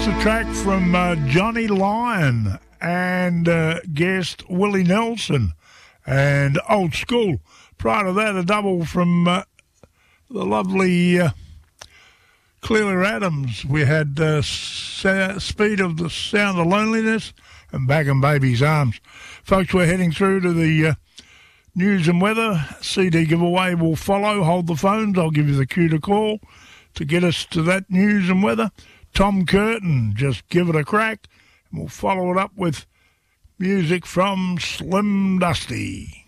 That's a track from Johnny Lyon and guest Willie Nelson and Old School. Prior to that, a double from the lovely Clelia Adams. We had Speed of the Sound of Loneliness and Back in Baby's Arms. Folks, we're heading through to the news and weather. CD giveaway will follow. Hold the phones. I'll give you the cue to call to get us to that news and weather. Tom Curtin, just give it a crack, and we'll follow it up with music from Slim Dusty.